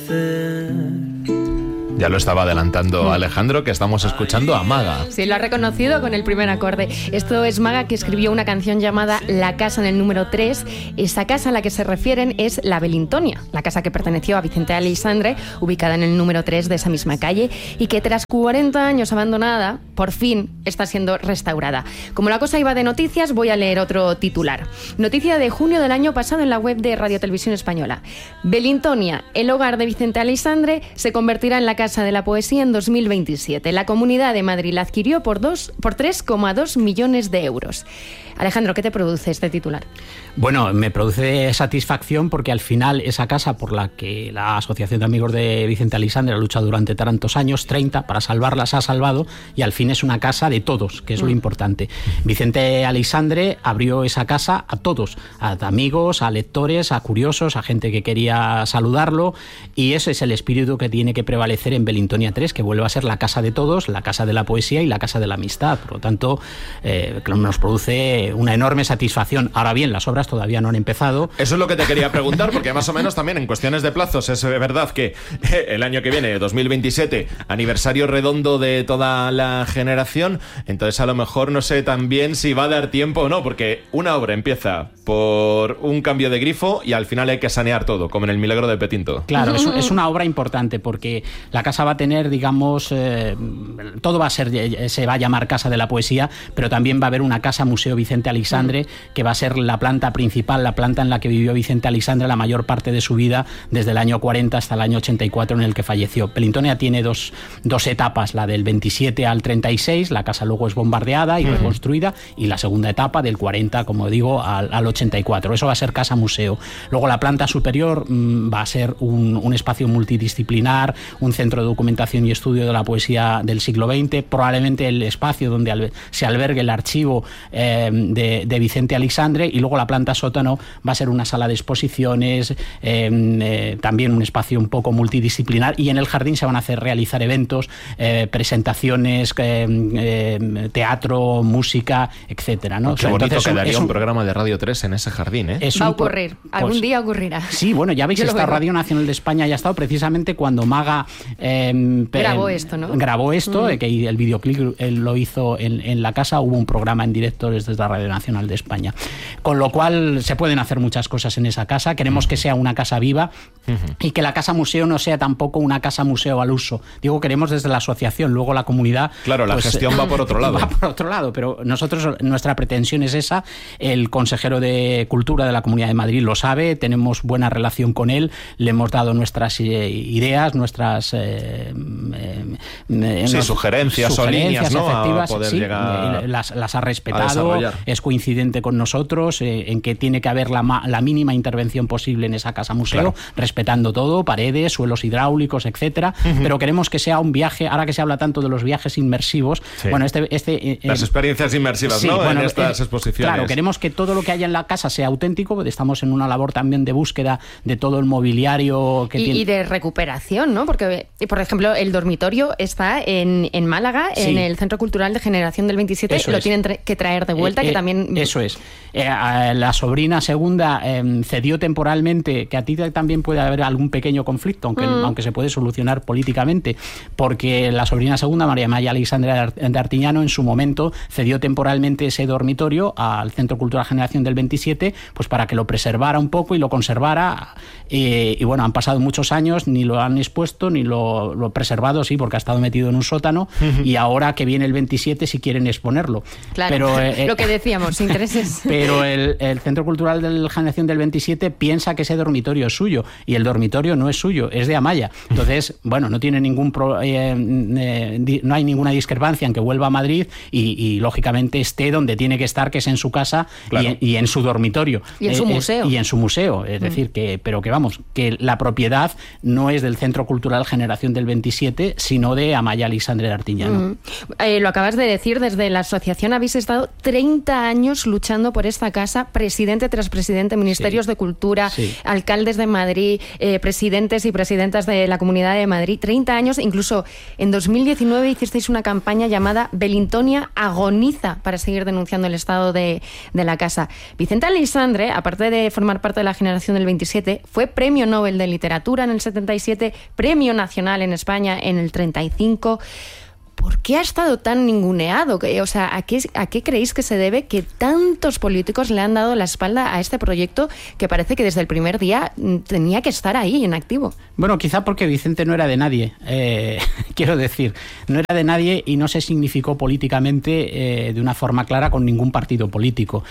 Ya lo estaba adelantando Alejandro, que estamos escuchando a Maga. Sí, lo ha reconocido con el primer acorde. Esto es Maga, que escribió una canción llamada La Casa en el número 3. Esa casa a la que se refieren es la Belintonia, la casa que perteneció a Vicente Aleixandre, ubicada en el número 3 de esa misma calle, y que tras 40 años abandonada, por fin está siendo restaurada. Como la cosa iba de noticias, voy a leer otro titular. Noticia de junio del año pasado en la web de Radio Televisión Española. Belintonia, el hogar de Vicente Aleixandre, se convertirá en la Casa de la Poesía en 2027. La Comunidad de Madrid la adquirió por 3,2 millones de euros. Alejandro, ¿qué te produce este titular? Bueno, me produce satisfacción porque al final esa casa por la que la Asociación de Amigos de Vicente Aleixandre ha luchado durante tantos años, 30, para salvarla, se ha salvado, y al fin es una casa de todos, que es lo importante. Vicente Aleixandre abrió esa casa a todos, a amigos, a lectores, a curiosos, a gente que quería saludarlo, y ese es el espíritu que tiene que prevalecer en Belintonia 3, que vuelva a ser la casa de todos, la casa de la poesía y la casa de la amistad. Por lo tanto, nos produce una enorme satisfacción. Ahora bien, las obras todavía no han empezado. Eso es lo que te quería preguntar, porque más o menos también en cuestiones de plazos es verdad que el año que viene, 2027, aniversario redondo de toda la generación, entonces a lo mejor no sé también si va a dar tiempo o no, porque una obra empieza por un cambio de grifo y al final hay que sanear todo, como en El Milagro de Petinto. Claro, es una obra importante porque la casa va a tener, digamos, todo va a ser, se va a llamar Casa de la Poesía, pero también va a haber una casa museo Vicente Aleixandre, que va a ser la planta principal, la planta en la que vivió Vicente Aleixandre la mayor parte de su vida, desde el año 40 hasta el año 84 en el que falleció. Belintonia tiene dos etapas, la del 27 al 36, la casa luego es bombardeada y reconstruida, y la segunda etapa del 40, como digo, al 84. Eso va a ser casa museo. Luego la planta superior va a ser un espacio multidisciplinar, un centro de documentación y estudio de la poesía del siglo XX, probablemente el espacio donde se albergue el archivo de Vicente Aleixandre, y luego la planta sótano va a ser una sala de exposiciones, también un espacio un poco multidisciplinar, y en el jardín se van a realizar eventos, presentaciones, teatro, música, etcétera, ¿no? Qué bonito quedaría un programa de Radio 3 en ese jardín, ¿eh? Va a ocurrir, algún día ocurrirá. Sí, bueno, ya veis, esta Radio Nacional de España ya ha estado precisamente cuando Maga grabó esto, ¿no? Grabó esto, que el videoclip lo hizo en la casa, hubo un programa en directo desde la Radio Nacional de España. Con lo cual se pueden hacer muchas cosas en esa casa. Queremos que sea una casa viva y que la casa museo no sea tampoco una casa museo al uso. Digo, queremos desde la asociación, luego la comunidad. Claro, la gestión va por otro lado. Va por otro lado, pero nosotros, nuestra pretensión es esa. El consejero de Cultura de la Comunidad de Madrid lo sabe, tenemos buena relación con él, le hemos dado nuestras ideas, nuestras sugerencias o líneas, ¿no? Efectivas, a poder llegar las ha respetado, es coincidente con nosotros en que tiene que haber la mínima intervención posible en esa casa museo, respetando todo, paredes, suelos hidráulicos, etcétera, pero queremos que sea un viaje, ahora que se habla tanto de los viajes inmersivos, bueno, las experiencias inmersivas, ¿no? Bueno, en estas exposiciones. Claro, queremos que todo lo que haya en la casa sea auténtico, estamos en una labor también de búsqueda de todo el mobiliario que tiene. Y de recuperación, ¿no? Porque, por ejemplo, el dormitorio está en Málaga, en el Centro Cultural de Generación del 27, eso lo tienen que traer de vuelta, que también... Eso es. La sobrina segunda cedió temporalmente, que a ti también puede haber algún pequeño conflicto, aunque se puede solucionar políticamente, porque la sobrina segunda, María Maya Aleixandre de Artiñano, en su momento cedió temporalmente ese dormitorio al Centro Cultural Generación del 27, pues para que lo preservara un poco y lo conservara, y bueno, han pasado muchos años, ni lo han expuesto, ni lo preservado, sí, porque ha estado metido en un sótano, y ahora que viene el 27 si quieren exponerlo. Claro, pero, lo que decíamos, intereses. Pero el Centro Cultural de la Generación del 27 piensa que ese dormitorio es suyo, y el dormitorio no es suyo, es de Amaya. Entonces, bueno, no tiene no hay ninguna discrepancia en que vuelva a Madrid y lógicamente esté donde tiene que estar, que es en su casa, y en su dormitorio. Y en su museo. Y en su museo. Es decir, que la propiedad no es del Centro Cultural Generación del 27, sino de Amaya Aleixandre d'Artinyano. Lo acabas de decir, desde la asociación habéis estado 30 años luchando por esta casa, presidente tras presidente, ministerios de Cultura, alcaldes de Madrid, presidentes y presidentas de la Comunidad de Madrid, 30 años, incluso en 2019 hicisteis una campaña llamada Belintonia agoniza para seguir denunciando el estado de la casa. Vicente Aleixandre, aparte de formar parte de la generación del 27, fue Premio Nobel de Literatura en el 77, Premio Nacional en España en el 35... ¿Por qué ha estado tan ninguneado? O sea, ¿a qué creéis que se debe que tantos políticos le han dado la espalda a este proyecto que parece que desde el primer día tenía que estar ahí en activo? Bueno, quizá porque Vicente no era de nadie, quiero decir, no era de nadie y no se significó políticamente de una forma clara con ningún partido político.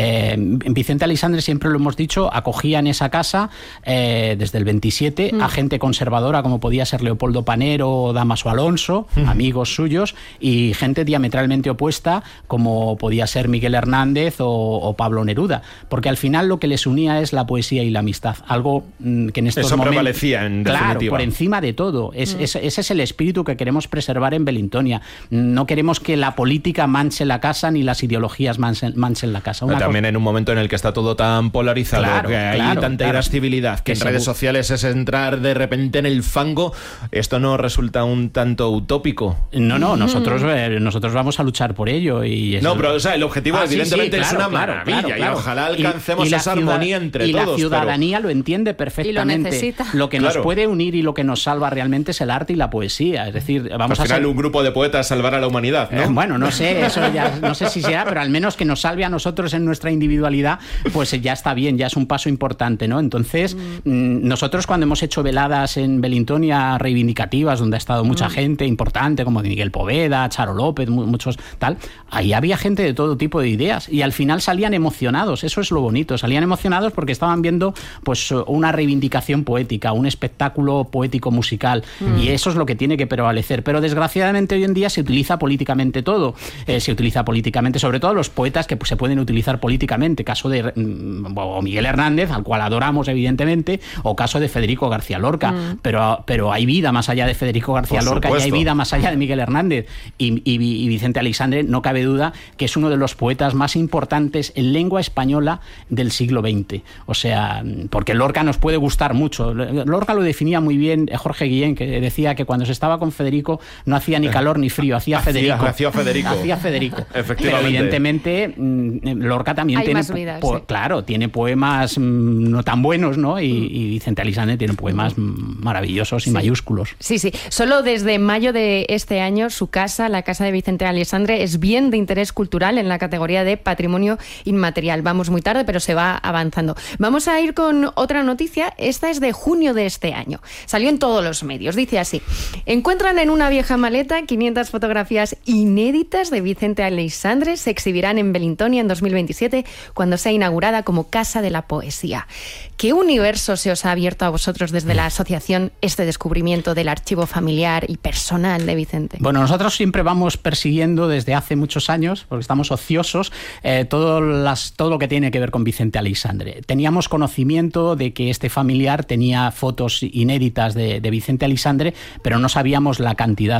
Vicente Aleixandre, siempre lo hemos dicho, acogía en esa casa desde el 27 a gente conservadora como podía ser Leopoldo Panero o Dámaso Alonso, amigos suyos, y gente diametralmente opuesta como podía ser Miguel Hernández o Pablo Neruda, porque al final lo que les unía es la poesía y la amistad, algo que en estos momentos prevalecía en definitiva. Claro, por encima de todo. Ese es el espíritu que queremos preservar en Belintonia. No queremos que la política manche la casa ni las ideologías manchen la casa. También en un momento en el que está todo tan polarizado, que hay tanta irascibilidad, que en redes sociales es entrar de repente en el fango, ¿esto no resulta un tanto utópico? No, nosotros vamos a luchar por ello. Pero o sea, el objetivo evidentemente es una maravilla y ojalá alcancemos esa armonía entre todos. Y la ciudadanía lo entiende perfectamente. Y lo necesita. Lo que nos puede unir y lo que nos salva realmente es el arte y la poesía. Es decir, vamos al final un grupo de poetas salvará a la humanidad, ¿no? Bueno, no sé, eso ya no sé si será, pero al menos que nos salve a nosotros en nuestra individualidad, pues ya está bien, ya es un paso importante, ¿no? Entonces, nosotros cuando hemos hecho veladas en Belintonia reivindicativas, donde ha estado mucha gente importante, como Miguel Poveda, Charo López, muchos tal, ahí había gente de todo tipo de ideas y al final salían emocionados, eso es lo bonito, salían emocionados porque estaban viendo pues una reivindicación poética, un espectáculo poético musical y eso es lo que tiene que prevalecer, pero desgraciadamente hoy en día se utiliza políticamente todo, se utiliza políticamente, sobre todo los poetas que pues, se pueden utilizar políticamente, caso de Miguel Hernández, al cual adoramos evidentemente, o caso de Federico García Lorca, pero hay vida más allá de Federico García Lorca y hay vida más allá de Miguel Hernández y Vicente Aleixandre, no cabe duda que es uno de los poetas más importantes en lengua española del siglo XX. O sea, porque Lorca nos puede gustar mucho. Lorca lo definía muy bien Jorge Guillén, que decía que cuando se estaba con Federico no hacía ni calor ni frío, hacía Federico. Hacía Federico. Efectivamente. Pero evidentemente Lorca también tiene poemas no tan buenos, ¿no? Y Vicente Aleixandre tiene poemas maravillosos y mayúsculos. Sí. Solo desde mayo de este año su casa, la casa de Vicente Aleixandre, es bien de interés cultural en la categoría de patrimonio inmaterial. Vamos muy tarde, pero se va avanzando. Vamos a ir con otra noticia. Esta es de junio de este año. Salió en todos los medios. Dice así: encuentran en una vieja maleta 500 fotografías inéditas de Vicente Aleixandre. Se exhibirán en Belintonia en 2027, cuando sea inaugurada como Casa de la Poesía. ¿Qué universo se os ha abierto a vosotros desde la asociación este descubrimiento del archivo familiar y personal de Vicente? Bueno, nosotros siempre vamos persiguiendo desde hace muchos años, porque estamos ociosos, todo lo que tiene que ver con Vicente Aleixandre. Teníamos conocimiento de que este familiar tenía fotos inéditas de Vicente Aleixandre, pero no sabíamos la cantidad.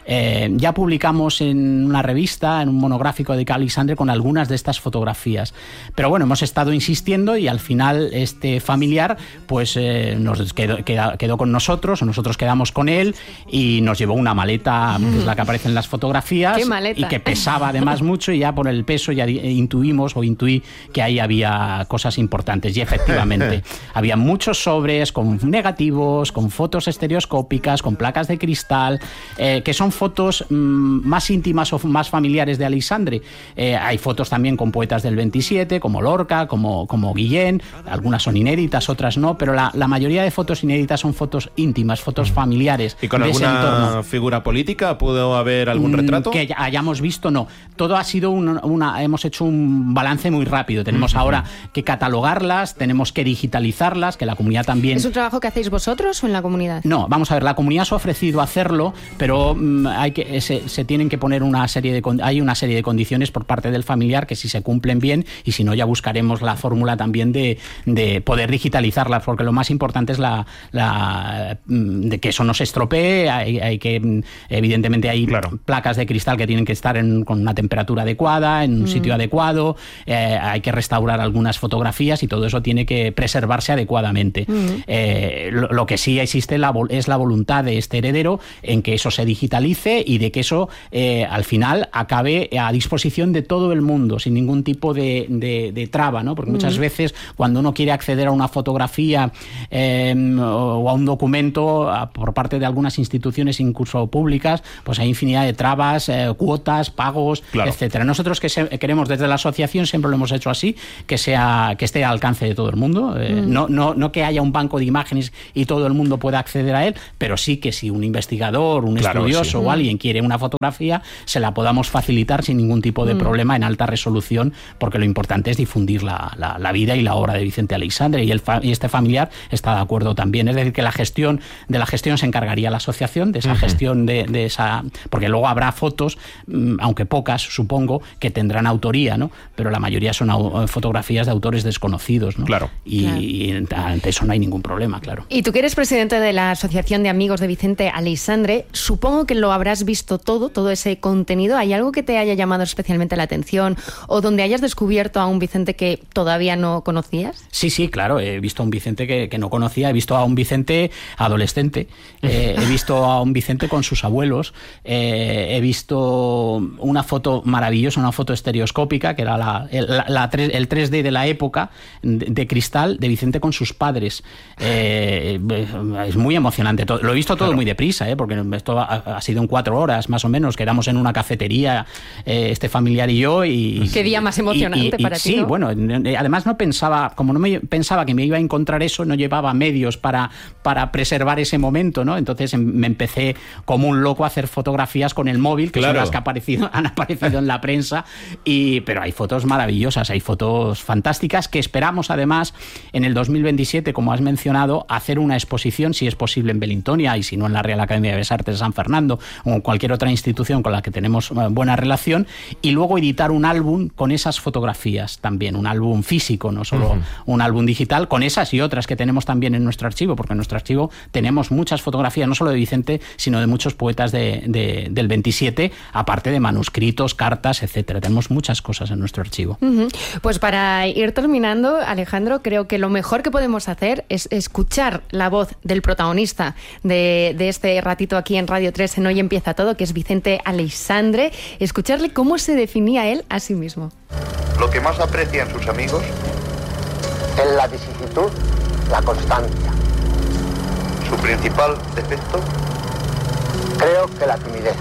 Ya publicamos en una revista, en un monográfico de Aleixandre, con algunas de estas fotografías. Pero bueno, hemos estado insistiendo y al final este familiar pues nos quedó con nosotros, o nosotros quedamos con él y nos llevó una maleta, que es la que aparece en las fotografías, y que pesaba además mucho, y ya por el peso ya intuí que ahí había cosas importantes, y efectivamente había muchos sobres con negativos, con fotos estereoscópicas, con placas de cristal, que son fotos más íntimas o más familiares de Aleixandre. Hay fotos también con poetas del 27, como Lorca, como Guillén, algunas son inéditas, otras no, pero la mayoría de fotos inéditas son fotos íntimas, fotos familiares. ¿Y con alguna figura política pudo haber algún retrato? Que hayamos visto, no. Todo ha sido hemos hecho un balance muy rápido. Tenemos ahora que catalogarlas, tenemos que digitalizarlas, que la comunidad también... ¿Es un trabajo que hacéis vosotros o en la comunidad? No, vamos a ver, la comunidad se ha ofrecido a hacerlo. hacerlo, pero se tienen que poner hay una serie de condiciones por parte del familiar que si se cumplen bien, y si no ya buscaremos la fórmula también de poder digitalizarlas, porque lo más importante es de que eso no se estropee. Hay que, evidentemente hay placas de cristal que tienen que estar con una temperatura adecuada, en un sitio adecuado, hay que restaurar algunas fotografías y todo eso tiene que preservarse adecuadamente. Lo que sí existe es la voluntad de este heredero en que eso se digitalice y de que eso al final acabe a disposición de todo el mundo sin ningún tipo de traba, ¿no? Porque muchas veces cuando uno quiere acceder a una fotografía o a un documento por parte de algunas instituciones incluso públicas, pues hay infinidad de trabas, cuotas, pagos, etcétera. Nosotros queremos desde la asociación, siempre lo hemos hecho así, que esté al alcance de todo el mundo, no que haya un banco de imágenes y todo el mundo pueda acceder a él, pero sí que si un investigador, un estudioso o alguien quiere una fotografía, se la podamos facilitar sin ningún tipo de problema en alta resolución, porque lo importante es difundir la vida y la obra de Vicente Aleixandre, y este familiar está de acuerdo también. Es decir, que de la gestión se encargaría la asociación, de esa gestión de esa, porque luego habrá fotos, aunque pocas, supongo, que tendrán autoría, ¿no? Pero la mayoría son fotografías de autores desconocidos, ¿no? Y ante eso no hay ningún problema, claro. Y tú que eres presidente de la Asociación de Amigos de Vicente Aleixandre, supongo que lo habrás visto todo ese contenido. ¿Hay algo que te haya llamado especialmente la atención o donde hayas descubierto a un Vicente que todavía no conocías? Sí, claro, he visto a un Vicente que no conocía, he visto a un Vicente adolescente, he visto a un Vicente con sus abuelos, he visto una foto maravillosa, una foto estereoscópica, que era el 3D de la época, de cristal, de Vicente con sus padres. Es muy emocionante. Lo he visto todo muy deprisa, porque esto ha sido en 4 horas, más o menos. Quedamos en una cafetería, este familiar y yo. ¿Qué día más emocionante para ti? Sí, ¿no? Bueno, además como no pensaba que me iba a encontrar eso, no llevaba medios para preservar ese momento, ¿no? Entonces me empecé como un loco a hacer fotografías con el móvil, que son las que han aparecido en la prensa, pero hay fotos maravillosas, hay fotos fantásticas que esperamos además en el 2027, como has mencionado, hacer una exposición, si es posible, en Belintonia, y si no en la Real Academia de Bellas Artes de San Fernando o en cualquier otra institución con la que tenemos buena relación, y luego editar un álbum con esas fotografías también, un álbum físico, no solo un álbum digital, con esas y otras que tenemos también en nuestro archivo, porque en nuestro archivo tenemos muchas fotografías, no solo de Vicente, sino de muchos poetas del 27, aparte de manuscritos, cartas, etcétera. Tenemos muchas cosas en nuestro archivo. Pues para ir terminando, Alejandro, creo que lo mejor que podemos hacer es escuchar la voz del protagonista de este ratito aquí en Radio 3 en Hoy Empieza Todo, que es Vicente Aleixandre, escucharle cómo se definía él a sí mismo. Lo que más aprecian sus amigos es la vicisitud, la constancia. Su principal defecto, creo que la timidez.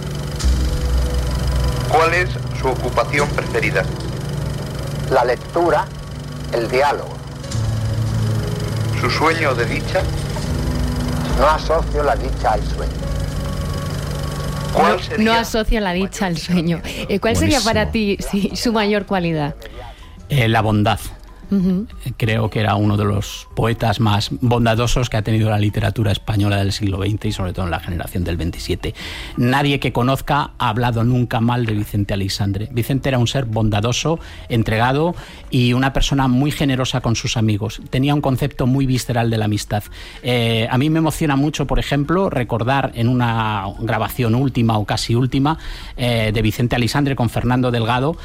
¿Cuál es su ocupación preferida? La lectura, el diálogo. ¿Su sueño de dicha? No asocio la dicha al sueño. No asocio la dicha al sueño. ¿Cuál sería para ti su mayor cualidad? La bondad. Creo que era uno de los poetas más bondadosos que ha tenido la literatura española del siglo XX y sobre todo en la generación del 27. Nadie que conozca ha hablado nunca mal de Vicente Aleixandre. Vicente era un ser bondadoso, entregado y una persona muy generosa con sus amigos. Tenía un concepto muy visceral de la amistad. A mí me emociona mucho, por ejemplo, recordar en una grabación última o casi última de Vicente Aleixandre con Fernando Delgado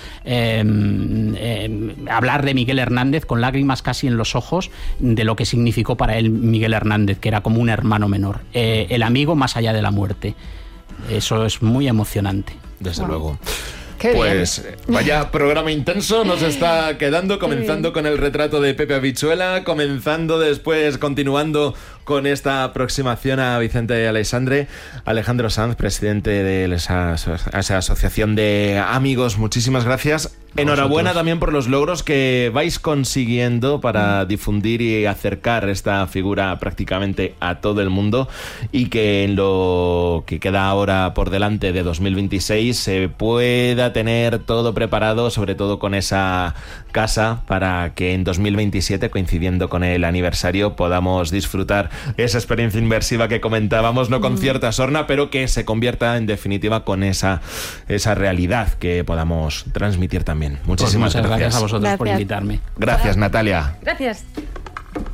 hablar de Miguel Hernández con lágrimas casi en los ojos de lo que significó para él Miguel Hernández, que era como un hermano menor, el amigo más allá de la muerte. Eso es muy emocionante. Desde luego. Qué pues bien. Vaya programa intenso nos está quedando, comenzando con el retrato de Pepe Habichuela, continuando con esta aproximación a Vicente Aleixandre. Alejandro Sanz, presidente de esa asociación de amigos, muchísimas gracias. Enhorabuena también por los logros que vais consiguiendo para difundir y acercar esta figura prácticamente a todo el mundo, y que en lo que queda ahora por delante de 2026 se pueda tener todo preparado, sobre todo con esa casa, para que en 2027, coincidiendo con el aniversario, podamos disfrutar esa experiencia inmersiva que comentábamos, no con cierta sorna, pero que se convierta en definitiva con esa realidad que podamos transmitir también. Muchísimas Muchas gracias a gracias. vosotros por Gracias. invitarme. Gracias, Natalia. Gracias.